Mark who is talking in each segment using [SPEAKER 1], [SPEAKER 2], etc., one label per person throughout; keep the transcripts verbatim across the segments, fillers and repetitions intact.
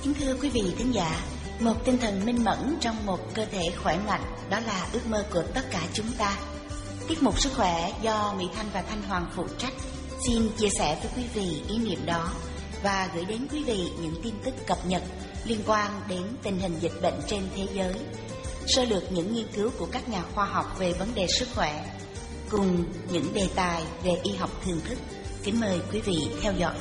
[SPEAKER 1] Kính thưa quý vị thính giả, một tinh thần minh mẫn trong một cơ thể khỏe mạnh, đó là ước mơ của tất cả chúng ta. Tiết mục Sức khỏe do Mỹ Thanh và Thanh Hoàng phụ trách xin chia sẻ với quý vị ý niệm đó và gửi đến quý vị những tin tức cập nhật liên quan đến tình hình dịch bệnh trên thế giới, sơ lược những nghiên cứu của các nhà khoa học về vấn đề sức khỏe, cùng những đề tài về y học thường thức. Kính mời quý vị theo dõi.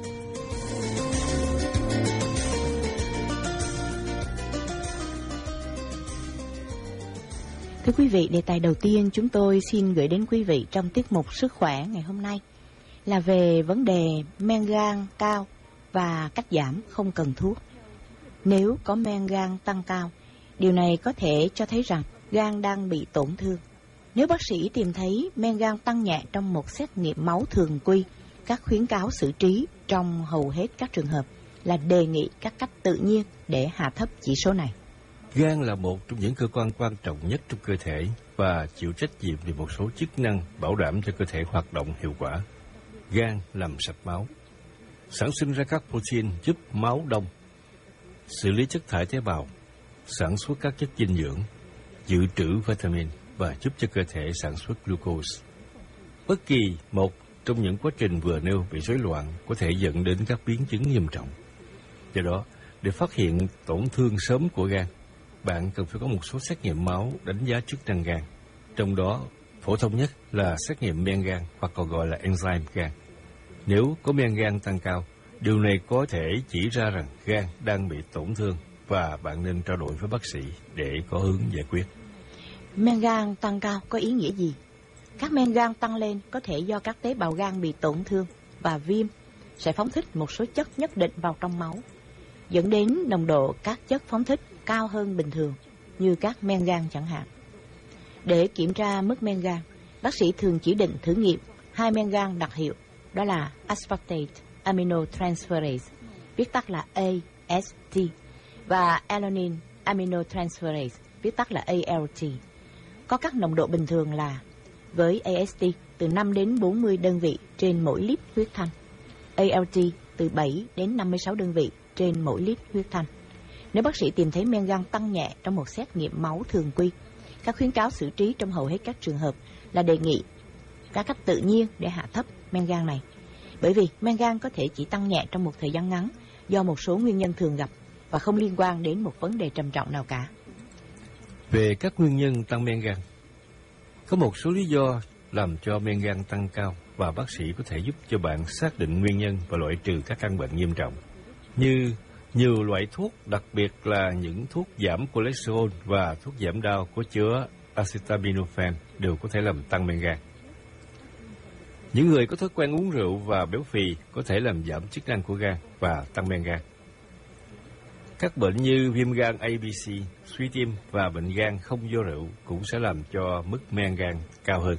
[SPEAKER 1] Thưa quý vị, đề tài đầu tiên chúng tôi xin gửi đến quý vị trong tiết mục Sức khỏe ngày hôm nay là về vấn đề men gan cao và cách giảm không cần thuốc. Nếu có men gan tăng cao, điều này có thể cho thấy rằng gan đang bị tổn thương. Nếu bác sĩ tìm thấy men gan tăng nhẹ trong một xét nghiệm máu thường quy, các khuyến cáo xử trí trong hầu hết các trường hợp là đề nghị các cách tự nhiên để hạ thấp chỉ số này.
[SPEAKER 2] Gan là một trong những cơ quan quan trọng nhất trong cơ thể và chịu trách nhiệm về một số chức năng bảo đảm cho cơ thể hoạt động hiệu quả. Gan làm sạch máu, sản sinh ra các protein giúp máu đông, xử lý chất thải tế bào, sản xuất các chất dinh dưỡng, dự trữ vitamin và giúp cho cơ thể sản xuất glucose. Bất kỳ một trong những quá trình vừa nêu bị rối loạn có thể dẫn đến các biến chứng nghiêm trọng. Do đó, để phát hiện tổn thương sớm của gan, bạn cần phải có một số xét nghiệm máu đánh giá chức năng gan. Trong đó, phổ thông nhất là xét nghiệm men gan hoặc còn gọi là enzyme gan. Nếu có men gan tăng cao, điều này có thể chỉ ra rằng gan đang bị tổn thương và bạn nên trao đổi với bác sĩ để có hướng giải quyết.
[SPEAKER 1] Men gan tăng cao có ý nghĩa gì? Các men gan tăng lên có thể do các tế bào gan bị tổn thương và viêm sẽ phóng thích một số chất nhất định vào trong máu, dẫn đến nồng độ các chất phóng thích cao hơn bình thường, như các men gan chẳng hạn. Để kiểm tra mức men gan, bác sĩ thường chỉ định thử nghiệm hai men gan đặc hiệu, đó là aspartate aminotransferase, viết tắt là A S T, và alanine aminotransferase, viết tắt là A L T. Có các nồng độ bình thường là với A S T từ năm đến bốn mươi đơn vị trên mỗi lít huyết thanh, A L T từ bảy đến năm mươi sáu đơn vị trên mỗi lít huyết thanh. Nếu bác sĩ tìm thấy men gan tăng nhẹ trong một xét nghiệm máu thường quy, các khuyến cáo xử trí trong hầu hết các trường hợp là đề nghị các cách tự nhiên để hạ thấp men gan này. Bởi vì men gan có thể chỉ tăng nhẹ trong một thời gian ngắn do một số nguyên nhân thường gặp và không liên quan đến một vấn đề trầm trọng nào cả.
[SPEAKER 2] Về các nguyên nhân tăng men gan, có một số lý do làm cho men gan tăng cao và bác sĩ có thể giúp cho bạn xác định nguyên nhân và loại trừ các căn bệnh nghiêm trọng, như nhiều loại thuốc, đặc biệt là những thuốc giảm cholesterol và thuốc giảm đau có chứa acetaminophen đều có thể làm tăng men gan. Những người có thói quen uống rượu và béo phì có thể làm giảm chức năng của gan và tăng men gan. Các bệnh như viêm gan A B C, suy tim và bệnh gan không do rượu cũng sẽ làm cho mức men gan cao hơn.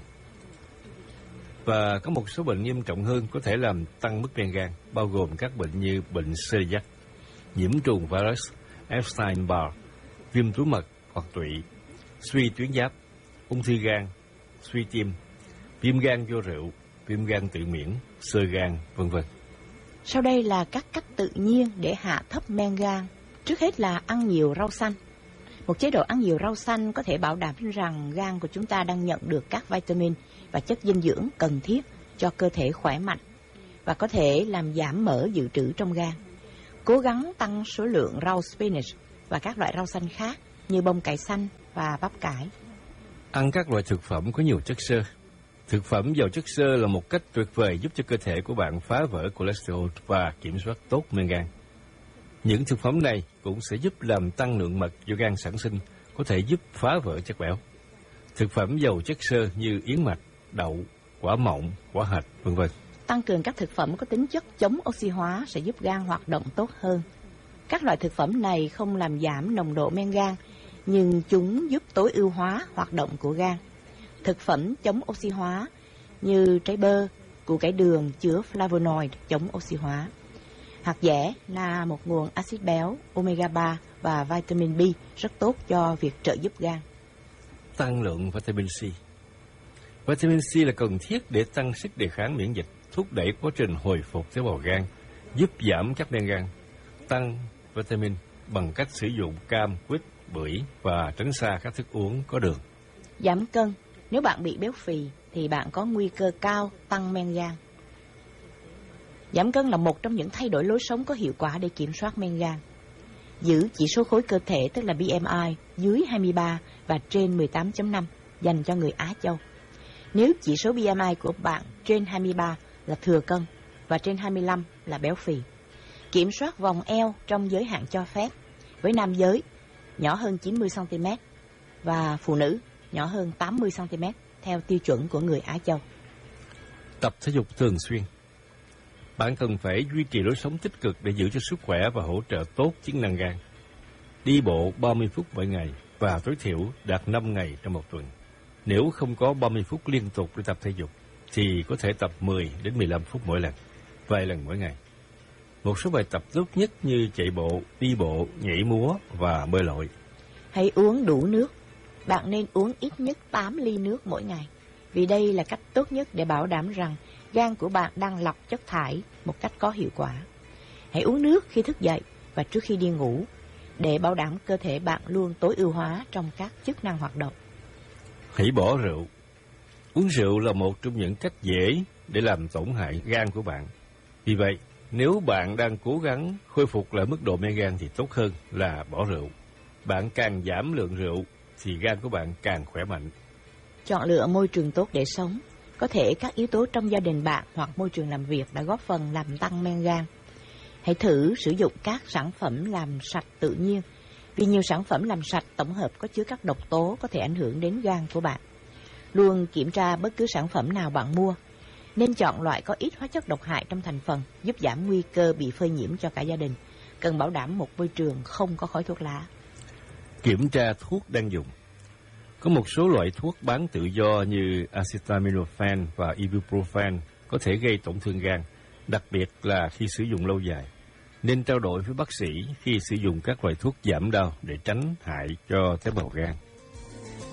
[SPEAKER 2] Và có một số bệnh nghiêm trọng hơn có thể làm tăng mức men gan, bao gồm các bệnh như bệnh celiac, nhiễm trùng virus Epstein-Barr, viêm túi mật hoặc tụy, suy tuyến giáp, ung thư gan, suy tim, viêm gan do rượu, viêm gan tự miễn, xơ gan, vân vân.
[SPEAKER 1] Sau đây là các cách tự nhiên để hạ thấp men gan. Trước hết là ăn nhiều rau xanh. Một chế độ ăn nhiều rau xanh có thể bảo đảm rằng gan của chúng ta đang nhận được các vitamin và chất dinh dưỡng cần thiết cho cơ thể khỏe mạnh và có thể làm giảm mỡ dự trữ trong gan. Cố gắng tăng số lượng rau spinach và các loại rau xanh khác như bông cải xanh và bắp cải.
[SPEAKER 2] Ăn các loại thực phẩm có nhiều chất xơ. Thực phẩm giàu chất xơ là một cách tuyệt vời giúp cho cơ thể của bạn phá vỡ cholesterol và kiểm soát tốt men gan. Những thực phẩm này cũng sẽ giúp làm tăng lượng mật do gan sản sinh, có thể giúp phá vỡ chất béo. Thực phẩm giàu chất xơ như yến mạch, đậu, quả mọng, quả hạch, vân vân.
[SPEAKER 1] Tăng cường các thực phẩm có tính chất chống oxy hóa sẽ giúp gan hoạt động tốt hơn. Các loại thực phẩm này không làm giảm nồng độ men gan, nhưng chúng giúp tối ưu hóa hoạt động của gan. Thực phẩm chống oxy hóa như trái bơ, củ cải đường chứa flavonoid chống oxy hóa. Hạt dẻ là một nguồn axit béo, omega ba và vitamin B rất tốt cho việc trợ giúp gan.
[SPEAKER 2] Tăng lượng vitamin C. Vitamin C là cần thiết để tăng sức đề kháng miễn dịch, thúc đẩy quá trình hồi phục tế bào gan, giúp giảm các men gan, tăng vitamin bằng cách sử dụng cam, quýt, bưởi và tránh xa các thức uống có đường.
[SPEAKER 1] Giảm cân. Nếu bạn bị béo phì thì bạn có nguy cơ cao tăng men gan. Giảm cân là một trong những thay đổi lối sống có hiệu quả để kiểm soát men gan. Giữ chỉ số khối cơ thể tức là B M I dưới hai mươi ba và trên mười tám phẩy năm dành cho người Á Châu. Nếu chỉ số B M I của bạn trên hai mươi ba là thừa cân và trên hai mươi lăm là béo phì. Kiểm soát vòng eo trong giới hạn cho phép, với nam giới nhỏ hơn chín mươi xăng ti mét và phụ nữ nhỏ hơn tám mươi xăng ti mét theo tiêu chuẩn của người Á Châu.
[SPEAKER 2] Tập thể dục thường xuyên. Bạn cần phải duy trì lối sống tích cực để giữ cho sức khỏe và hỗ trợ tốt chức năng gan. Đi bộ ba mươi phút mỗi ngày và tối thiểu đạt năm ngày trong một tuần. Nếu không có ba mươi phút liên tục để tập thể dục, thì có thể tập mười đến mười lăm phút mỗi lần, vài lần mỗi ngày. Một số bài tập tốt nhất như chạy bộ, đi bộ, nhảy múa và bơi lội.
[SPEAKER 1] Hãy uống đủ nước. Bạn nên uống ít nhất tám ly nước mỗi ngày, vì đây là cách tốt nhất để bảo đảm rằng gan của bạn đang lọc chất thải một cách có hiệu quả. Hãy uống nước khi thức dậy và trước khi đi ngủ, để bảo đảm cơ thể bạn luôn tối ưu hóa trong các chức năng hoạt động.
[SPEAKER 2] Hãy bỏ rượu. Uống rượu là một trong những cách dễ để làm tổn hại gan của bạn. Vì vậy, nếu bạn đang cố gắng khôi phục lại mức độ men gan thì tốt hơn là bỏ rượu. Bạn càng giảm lượng rượu thì gan của bạn càng khỏe mạnh.
[SPEAKER 1] Chọn lựa môi trường tốt để sống. Có thể các yếu tố trong gia đình bạn hoặc môi trường làm việc đã góp phần làm tăng men gan. Hãy thử sử dụng các sản phẩm làm sạch tự nhiên, vì nhiều sản phẩm làm sạch tổng hợp có chứa các độc tố có thể ảnh hưởng đến gan của bạn. Luôn kiểm tra bất cứ sản phẩm nào bạn mua. Nên chọn loại có ít hóa chất độc hại trong thành phần, giúp giảm nguy cơ bị phơi nhiễm cho cả gia đình. Cần bảo đảm một môi trường không có khói thuốc lá.
[SPEAKER 2] Kiểm tra thuốc đang dùng. Có một số loại thuốc bán tự do như acetaminophen và ibuprofen có thể gây tổn thương gan, đặc biệt là khi sử dụng lâu dài. Nên trao đổi với bác sĩ khi sử dụng các loại thuốc giảm đau để tránh hại cho tế bào gan.